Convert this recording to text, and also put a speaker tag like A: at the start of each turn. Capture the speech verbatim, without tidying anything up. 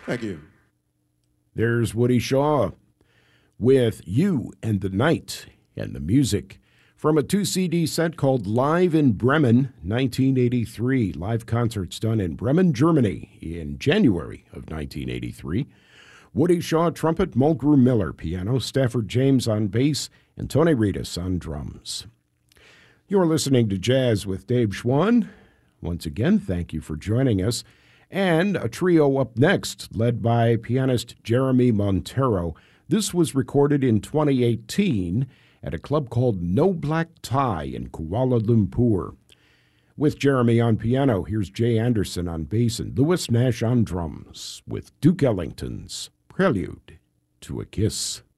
A: Thank you.
B: There's Woody Shaw with You and the Night and the music from a two C D set called Live in Bremen, nineteen eighty-three. Live concerts done in Bremen, Germany in January of nineteen eighty-three. Woody Shaw, trumpet, Mulgrew Miller, piano, Stafford James on bass, and Tony Reedus on drums. You're listening to Jazz with Dave Schwann. Once again, thank you for joining us. And a trio up next, led by pianist Jeremy Montero. This was recorded in twenty eighteen at a club called No Black Tie in Kuala Lumpur. With Jeremy on piano, here's Jay Anderson on bass and Lewis Nash on drums with Duke Ellington's Prelude to a Kiss.